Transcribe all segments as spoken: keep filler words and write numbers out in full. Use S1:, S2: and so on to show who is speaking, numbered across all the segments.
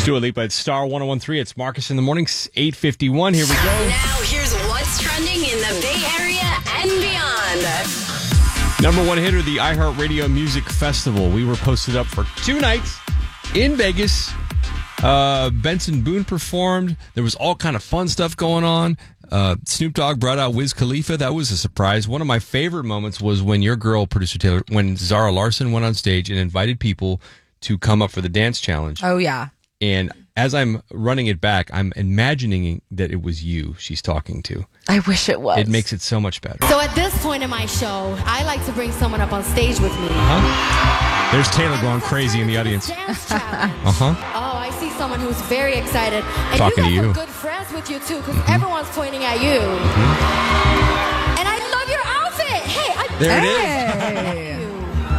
S1: Dua Lipa at Star one oh one three. It's Marcus in the morning, eight fifty-one. Here we go.
S2: Now here's what's trending in the Bay Area and beyond.
S1: Number one hitter, the iHeartRadio Music Festival. We were posted up for two nights in Vegas. Uh, Benson Boone performed. There was all kind of fun stuff going on. Uh, Snoop Dogg brought out Wiz Khalifa. That was a surprise. One of my favorite moments was when your girl, producer Taylor, when Zara Larson went on stage and invited people to come up for the dance challenge.
S3: Oh, yeah.
S1: And as I'm running it back, I'm imagining that it was you she's talking to.
S3: I wish it was.
S1: It makes it so much better.
S4: So at this point in my show, I like to bring someone up on stage with me.
S1: Uh-huh. There's Taylor going crazy in the audience. Uh-huh.
S4: Oh, I see someone who's very excited. And
S1: Talking
S4: you
S1: to
S4: got
S1: you.
S4: some good friends with you, too, because mm-hmm. everyone's pointing at you.
S1: Mm-hmm.
S4: And I love your outfit. Hey, I
S1: There
S4: hey.
S1: it is.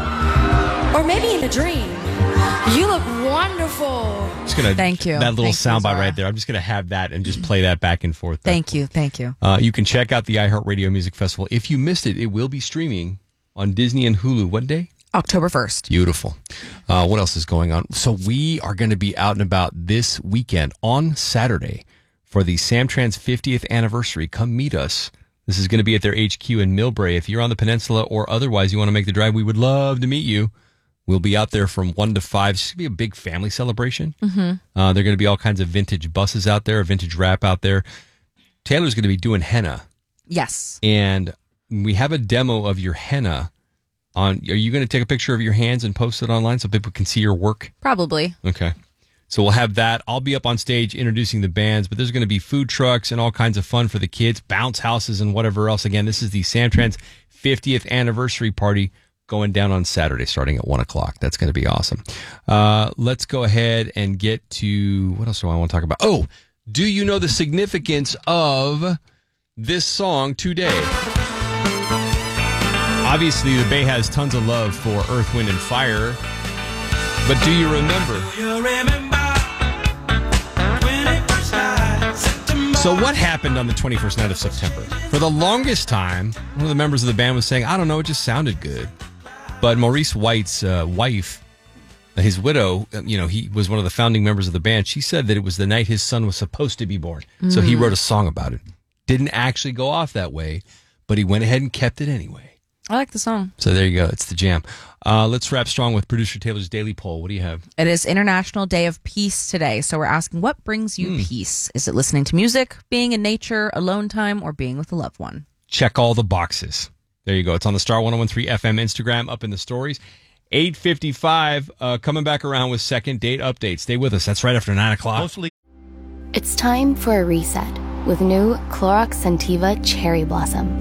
S4: Or maybe in a dream. You look wonderful.
S1: Just gonna,
S3: Thank you.
S1: That little
S3: Thank
S1: soundbite
S3: you,
S1: right there. I'm just going to have that and just play that back and forth.
S3: Thank you. Thank you.
S1: Uh, you can check out the iHeartRadio Music Festival. If you missed it, it will be streaming on Disney and Hulu. What day?
S3: October first.
S1: Beautiful. Uh, what else is going on? So we are going to be out and about this weekend on Saturday for the Samtrans fiftieth anniversary. Come meet us. This is going to be at their H Q in Millbrae. If you're on the peninsula or otherwise you want to make the drive, we would love to meet you. We'll be out there from one to five. It's going to be a big family celebration. Mm-hmm. Uh, there are going to be all kinds of vintage buses out there, a vintage wrap out there. Taylor's going to be doing henna.
S3: Yes.
S1: And we have a demo of your henna. On. Are you going to take a picture of your hands and post it online so people can see your work?
S3: Probably.
S1: Okay. So we'll have that. I'll be up on stage introducing the bands, but there's going to be food trucks and all kinds of fun for the kids, bounce houses and whatever else. Again, this is the Samtrans fiftieth anniversary party going down on Saturday starting at one o'clock. That's going to be awesome. Uh, let's go ahead and get to, what else do I want to talk about? Oh, do you know the significance of this song today? Obviously, the Bay has tons of love for Earth, Wind, and Fire. But do you remember? Do you remember when it first died, September? So what happened on the twenty-first night of September? For the longest time, one of the members of the band was saying, I don't know, it just sounded good. But Maurice White's uh, wife, his widow, you know, he was one of the founding members of the band. She said that it was the night his son was supposed to be born. Mm. So he wrote a song about it. Didn't actually go off that way, but he went ahead and kept it anyway.
S3: I like the song.
S1: So there you go. It's the jam. Uh, let's wrap strong with producer Taylor's Daily Poll. What do you have?
S3: It is International Day of Peace today. So we're asking, what brings you mm. peace? Is it listening to music, being in nature, alone time, or being with a loved one?
S1: Check all the boxes. There you go. It's on the Star one oh one three F M Instagram, up in the stories. eight fifty-five, uh, coming back around with second date updates. Stay with us. That's right after nine o'clock. Mostly-
S5: it's time for a reset with new Clorox Scentiva Cherry Blossom.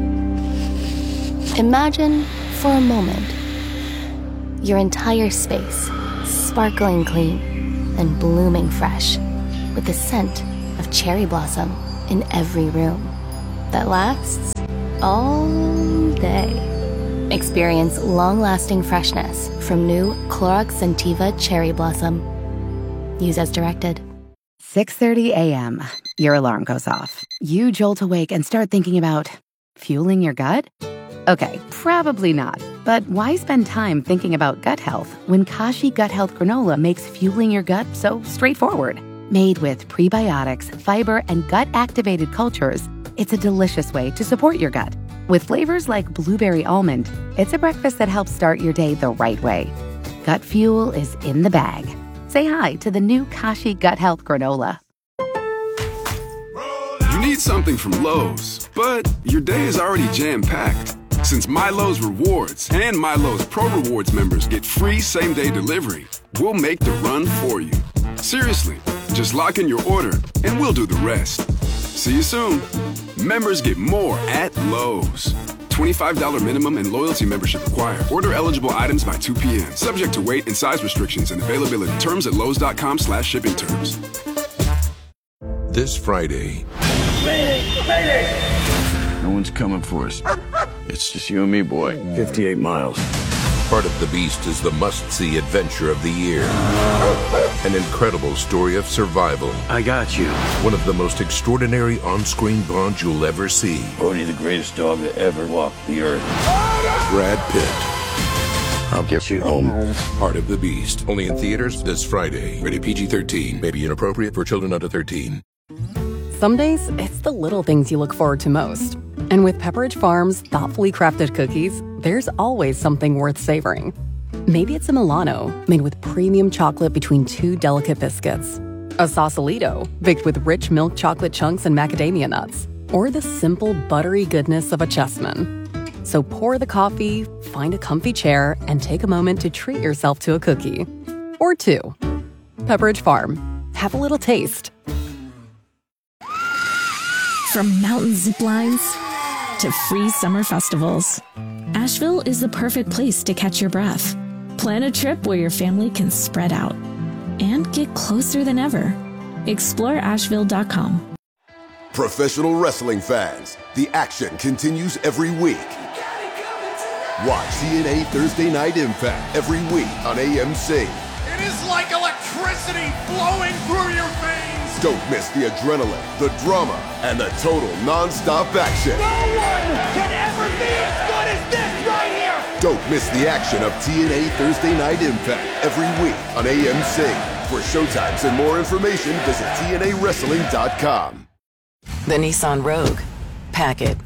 S5: Imagine for a moment your entire space sparkling clean and blooming fresh with the scent of cherry blossom in every room that lasts all day. Experience long-lasting freshness from new Clorox Scentiva Cherry Blossom. Use as directed.
S6: six thirty a.m. Your alarm goes off. You jolt awake and start thinking about fueling your gut? Okay, probably not. But why spend time thinking about gut health when Kashi Gut Health Granola makes fueling your gut so straightforward? Made with prebiotics, fiber, and gut-activated cultures, it's a delicious way to support your gut. With flavors like blueberry almond, it's a breakfast that helps start your day the right way. Gut fuel is in the bag. Say hi to the new Kashi Gut Health Granola.
S7: You need something from Lowe's, but your day is already jam-packed. Since MyLowe's Rewards and MyLowe's Pro Rewards members get free same-day delivery, we'll make the run for you. Seriously, just lock in your order and we'll do the rest. See you soon. Members get more at Lowe's. twenty-five dollars minimum and loyalty membership required. Order eligible items by two p.m. Subject to weight and size restrictions and availability. Terms at lowes.com slash shipping terms.
S8: This Friday.
S9: Mayday! Mayday! No one's coming for us. It's just you and me, boy. fifty-eight miles.
S8: Part of the Beast is the must-see adventure of the year. An incredible story of survival.
S9: I got you.
S8: One of the most extraordinary on-screen bonds you'll ever see.
S9: Bodhi, the greatest dog that ever walked the earth.
S8: Brad Pitt.
S9: I'll get you home.
S8: Heart of the Beast. Only in theaters this Friday. Rated P G thirteen. May be inappropriate for children under thirteen.
S10: Some days, it's the little things you look forward to most. And with Pepperidge Farm's thoughtfully crafted cookies, there's always something worth savoring. Maybe it's a Milano, made with premium chocolate between two delicate biscuits. A Sausalito, baked with rich milk chocolate chunks and macadamia nuts. Or the simple, buttery goodness of a Chessman. So pour the coffee, find a comfy chair, and take a moment to treat yourself to a cookie. Or two. Pepperidge Farm. Have a little taste.
S11: From mountain zip lines to free summer festivals, Asheville is the perfect place to catch your breath. Plan a trip where your family can spread out and get closer than ever. explore asheville dot com.
S12: Professional wrestling fans, the action continues every week. Watch T N A Thursday Night Impact every week on A M C.
S13: It is like electricity flowing through your veins.
S12: Don't miss the adrenaline, the drama, and the total non-stop action.
S13: No one can ever be as good as this right here.
S12: Don't miss the action of T N A Thursday Night Impact every week on A M C. For showtimes and more information, visit T N A wrestling dot com.
S14: The Nissan Rogue. Pack it.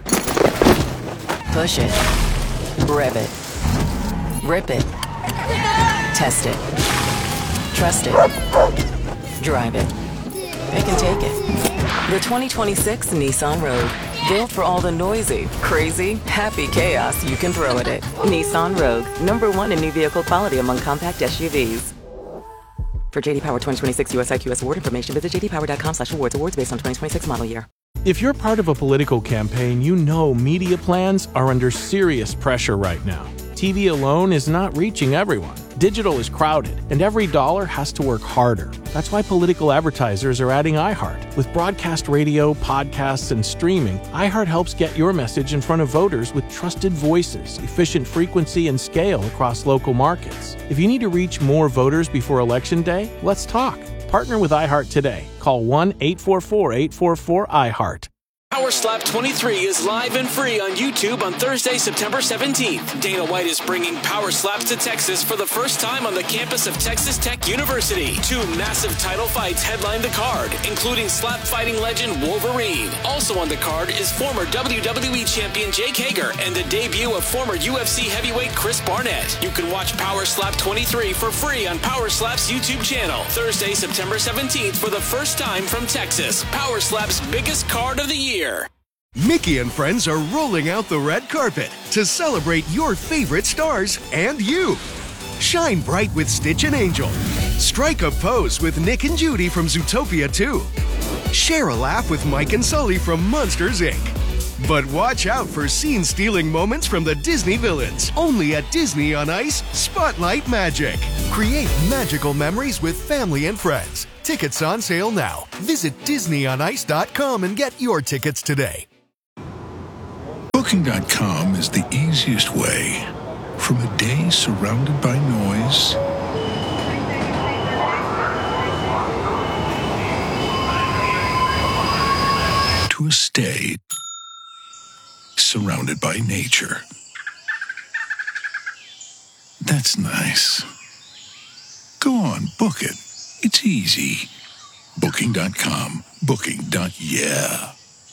S14: Push it. Rev it. Rip it. Test it. Trust it. Drive it. It can take it. The twenty twenty-six Nissan Rogue. Built for all the noisy, crazy, happy chaos you can throw at it. Nissan Rogue. Number one in new vehicle quality among compact S U Vs. For J D Power twenty twenty-six U S I Q S award information, visit j d power dot com slash awards. Awards based on twenty twenty-six model year.
S15: If you're part of a political campaign, you know media plans are under serious pressure right now. T V alone is not reaching everyone. Digital is crowded, and every dollar has to work harder. That's why political advertisers are adding iHeart. With broadcast radio, podcasts, and streaming, iHeart helps get your message in front of voters with trusted voices, efficient frequency, and scale across local markets. If you need to reach more voters before Election Day, let's talk. Partner with iHeart today. Call one eight four four, eight four four, I heart.
S16: Power Slap twenty-three is live and free on YouTube on Thursday, September seventeenth. Dana White is bringing Power Slaps to Texas for the first time on the campus of Texas Tech University. Two massive title fights headline the card, including slap fighting legend Wolverine. Also on the card is former W W E champion Jake Hager and the debut of former U F C heavyweight Chris Barnett. You can watch Power Slap twenty-three for free on Power Slap's YouTube channel. Thursday, September seventeenth for the first time from Texas. Power Slap's biggest card of the year.
S17: Mickey and friends are rolling out the red carpet to celebrate your favorite stars and you. Shine bright with Stitch and Angel. Strike a pose with Nick and Judy from Zootopia two. Share a laugh with Mike and Sully from Monsters, Incorporated. But watch out for scene-stealing moments from the Disney villains. Only at Disney on Ice, Spotlight Magic. Create magical memories with family and friends. Tickets on sale now. Visit disney on ice dot com and get your tickets today.
S18: Booking dot com is the easiest way from a day surrounded by noise to a stay surrounded by nature. That's nice. Go on, book it. It's easy. Booking dot com. Booking. Yeah.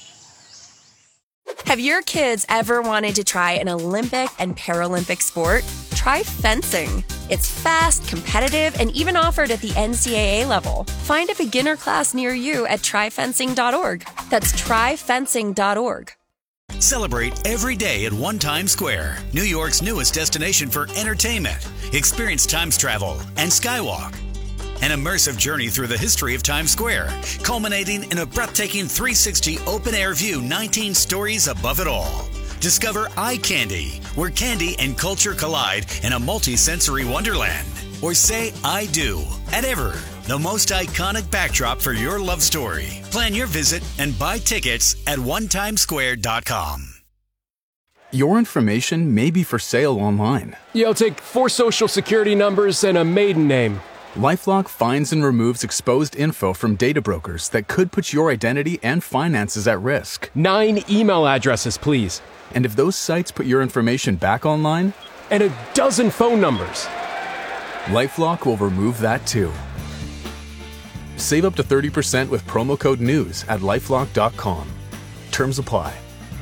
S4: Have your kids ever wanted to try an Olympic and Paralympic sport? Try fencing. It's fast, competitive, and even offered at the N C double A level. Find a beginner class near you at try fencing dot org. That's try fencing dot org.
S19: Celebrate every day at One Times Square, New York's newest destination for entertainment. Experience Times Travel and Skywalk. An immersive journey through the history of Times Square, culminating in a breathtaking three sixty open-air view, nineteen stories above it all. Discover Eye Candy, where candy and culture collide in a multi-sensory wonderland. Or say I do at Ever, the most iconic backdrop for your love story. Plan your visit and buy tickets at one times square dot com.
S20: Your information may be for sale online.
S21: Yeah, I'll take four social security numbers and a maiden name.
S20: LifeLock finds and removes exposed info from data brokers that could put your identity and finances at risk.
S21: Nine email addresses, please.
S20: And if those sites put your information back online,
S21: and a dozen phone numbers.
S20: LifeLock will remove that too. Save up to thirty percent with promo code NEWS at lifelock dot com. Terms apply.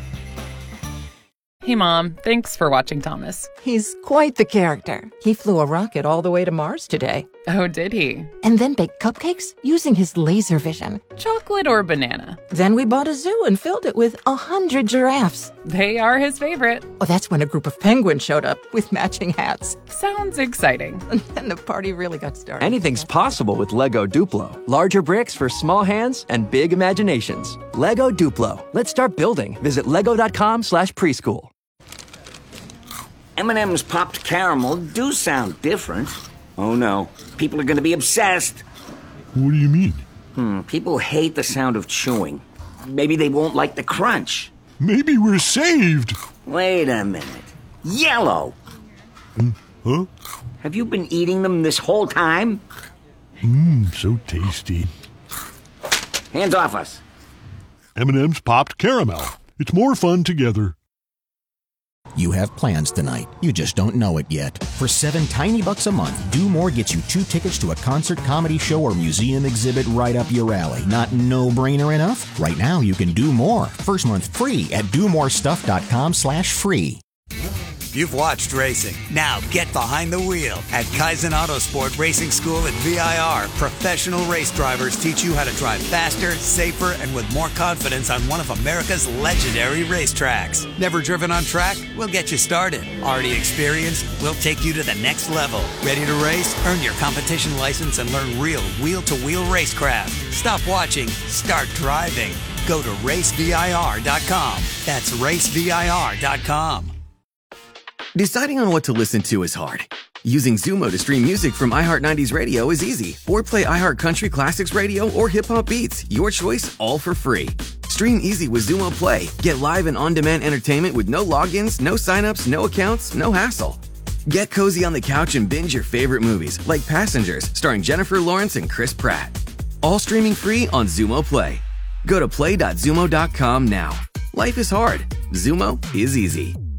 S2: Hey, Mom. Thanks for watching Thomas.
S22: He's quite the character. He flew a rocket all the way to Mars today.
S2: Oh, did he?
S22: And then baked cupcakes using his laser vision.
S2: Chocolate or banana?
S22: Then we bought a zoo and filled it with a hundred giraffes.
S2: They are his favorite.
S22: Oh, that's when a group of penguins showed up with matching hats.
S2: Sounds exciting.
S22: And then the party really got started.
S23: Anything's possible with Lego Duplo. Larger bricks for small hands and big imaginations. Lego Duplo. Let's start building. Visit lego.com slash preschool.
S24: M and M's popped caramel do sound different. Oh no, people are going to be obsessed.
S18: What do you mean?
S24: Hmm, people hate the sound of chewing. Maybe they won't like the crunch.
S18: Maybe we're saved.
S24: Wait a minute. Yellow!
S18: Mm, huh?
S24: Have you been eating them this whole time?
S18: Mmm, so tasty.
S24: Hands off us.
S18: M and M's popped caramel. It's more fun together.
S25: You have plans tonight. You just don't know it yet. For seven tiny bucks a month, Do More gets you two tickets to a concert, comedy show, or museum exhibit right up your alley. Not no-brainer enough? Right now, you can do more. First month free at do more stuff dot com slash free.
S19: You've watched racing. Now get behind the wheel. At Kaizen Autosport Racing School at V I R, professional race drivers teach you how to drive faster, safer, and with more confidence on one of America's legendary racetracks. Never driven on track? We'll get you started. Already experienced? We'll take you to the next level. Ready to race? Earn your competition license and learn real wheel-to-wheel racecraft. Stop watching. Start driving. Go to race V I R dot com. That's race V I R dot com.
S26: Deciding on what to listen to is hard. Using Zumo to stream music from iHeart nineties Radio is easy. Or play iHeart Country Classics Radio or Hip Hop Beats. Your choice, all for free. Stream easy with Zumo Play. Get live and on-demand entertainment with no logins, no signups, no accounts, no hassle. Get cozy on the couch and binge your favorite movies, like Passengers, starring Jennifer Lawrence and Chris Pratt. All streaming free on Zumo Play. Go to play dot zumo dot com now. Life is hard. Zumo is easy.